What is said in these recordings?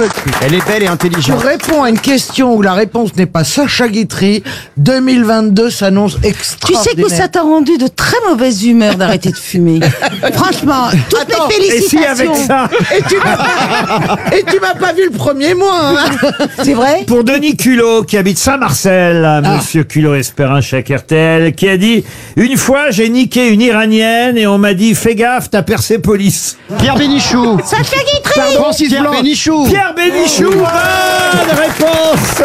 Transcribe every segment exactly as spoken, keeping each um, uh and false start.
là-dessus. Elle est belle et Tu intelligente. réponds à une question où la réponse n'est pas Sacha Guitry. deux mille vingt-deux s'annonce Tu extraordinaire. sais que ça t'a rendu de très mauvaise humeur d'arrêter de fumer. Franchement, toutes Attends, mes Et si félicitations. avec ça, Et tu m'as et tu m'as pas vu le premier mois. Hein. C'est vrai? pour Denis Culot, qui habite Saint-Marcel, Monsieur Culot espère un chèque R T L, qui a dit « Une fois, j'ai niqué une Iranienne et on m'a dit « Fais gaffe, t'as Persépolis ». Pierre Bénichou. Sacha Guitry. Francis Pierre Bénichou. Pierre Bénichou, bonne réponse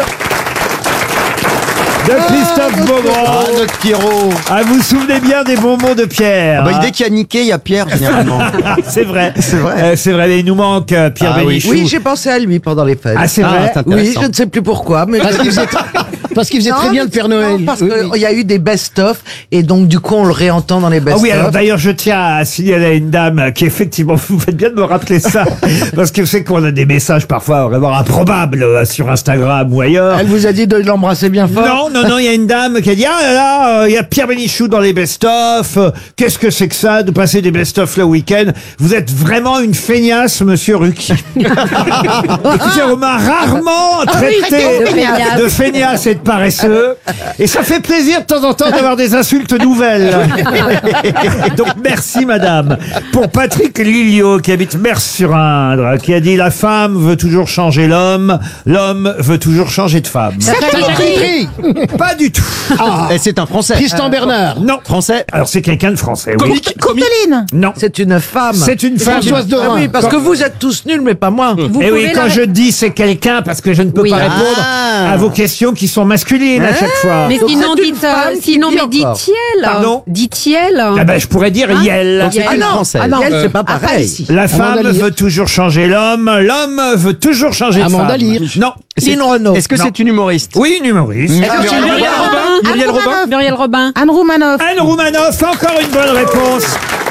de Christophe Ah, Beaugrand. notre Pierrot. Ah, vous vous souvenez bien des bons mots de Pierre. Bah, hein dès qu'il y a niqué, il y a Pierre, généralement. C'est vrai. C'est vrai. Euh, c'est vrai, mais il nous manque euh, Pierre Ah oui. Bénichou. Oui, j'ai pensé à lui pendant les fêtes. Ah, c'est Ah, vrai. c'est oui, intéressant. je ne sais plus pourquoi, mais Parce qu'il faisait, parce qu'il faisait Non, très bien mais le Père non, Noël. parce Oui, qu'il oui. y a eu des best-of et donc du coup on le réentend dans les Ah best-of. oui, alors d'ailleurs, je tiens à signaler à une dame qui effectivement, vous faites bien de me rappeler ça, parce que c'est qu'on a des messages parfois vraiment improbables euh, sur Instagram ou ailleurs. Elle vous a dit de l'embrasser bien fort. Non, non, non, il y a une dame qui a dit « Ah là là, euh, il y a Pierre Bénichou dans les best-of, euh, qu'est-ce que c'est que ça de passer des best-of le week-end? Vous êtes vraiment une feignasse, monsieur Ruquier. » Écoutez, on m'a rarement traité de feignasse. de feignasse et de paresseux, et ça fait plaisir de temps en temps d'avoir des insultes nouvelles. Donc merci madame. Pour Patrick Lilliot, qui habite Mers-sur-Indre, qui a dit « La femme veut toujours changer l'homme, l'homme veut toujours changer de femme. » Sacha Guitry. Pas du tout. Et c'est un Français. Tristan Bernard. Non. Français. Alors c'est quelqu'un de français, oui. Courteline. Non. C'est une femme. C'est une femme. Françoise Ah Dorin. oui, parce que vous êtes tous nuls, mais pas moi. Vous Et oui, pouvez quand la- je dis c'est quelqu'un, parce que je ne peux Oui. pas répondre Ah. à vos questions qui sont masculines à chaque fois. Mais Donc sinon, c'est une dites, euh, femme qui sinon, dit mais encore. dit-il. Pardon Dit-il. Ah ben, je pourrais dire Yel. Donc c'est Ah une non, Française. ah non. Elle, c'est pas Ah, pas pareil. ici. La femme Amanda Lear. veut toujours changer l'homme, l'homme veut toujours changer de Amanda femme. Lear. Non. Lynn Renaud. Est-ce que Non. c'est une humoriste? Oui, une humoriste. Ah, Muriel Muriel Robin. Robin. Muriel Anne Robin. Romanoff. Muriel Robin. Anne Romanoff. Anne Roumanoff, encore une bonne réponse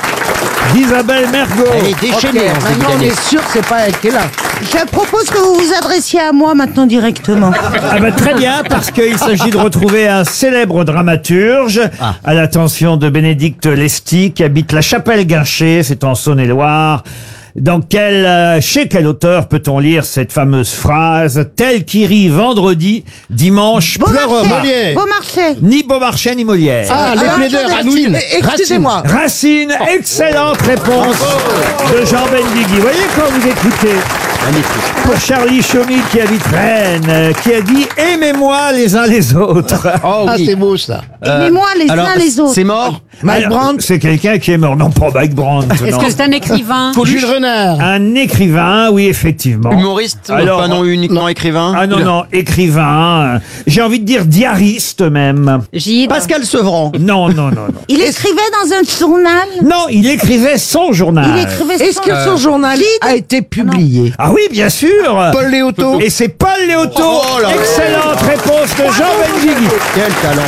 d'Isabelle Mergo. Elle est Ok, déchaînée en début maintenant on d'année. est sûr que c'est pas elle qui est là. Je propose que vous vous adressiez à moi maintenant directement. Ah bah très bien, parce qu'il s'agit de retrouver un célèbre dramaturge à l'attention de Bénédicte Lesty, qui habite la Chapelle-Guinché, c'est en Saône-et-Loire. Dans quel, euh, chez quel auteur peut-on lire cette fameuse phrase « Tel qui rit vendredi, dimanche pleurera ». Molière. Beaumarchais. Ni Beaumarchais ni Molière. Ah, les Alors, plaideurs, attendez, Racine. eh, Excusez-moi. Racine, excellente réponse de Jean Benguigui. Vous voyez quand vous écoutez. Magnifique. Pour Charlie Chaumy qui habite Rennes, euh, qui a dit « Aimez-moi les uns les autres ». Oh Ah, oui. c'est beau ça. Aimez-moi les Alors, uns les autres. c'est mort. Mike Alors, Brandt. c'est quelqu'un qui est mort. Non, pas Mike Brandt. Est-ce non. que c'est un écrivain? Jules Renard. Un écrivain, oui, effectivement. Humoriste, Alors, pas non uniquement écrivain. Ah non, non, écrivain. euh, J'ai envie de dire diariste même. Gide. Pascal Sevran. Non, non, non, non. Il écrivait dans un journal. Non, il écrivait son journal. Il écrivait Est-ce son- que son journal a été publié? Ah oui, bien sûr. Paul Léoto. Et c'est Paul Léoto. Oh là là. Excellente réponse de Jean Benguigui. Quel talent.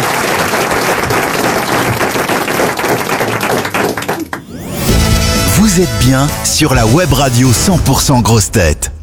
Vous êtes bien sur la web radio cent pour cent Grosses Têtes.